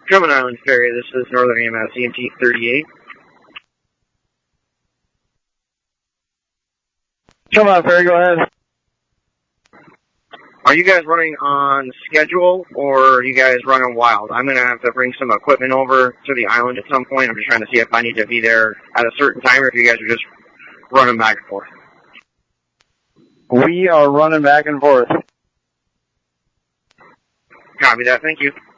Drummond Island Ferry, this is Northern EMS EMT 38. Drummond Island Ferry, go ahead. Are you guys running on schedule, or are you guys running wild? I'm going to have to bring some equipment over to the island at some point. I'm just trying to see if I need to be there at a certain time, or if you guys are just running back and forth. We are running back and forth. Copy that, thank you.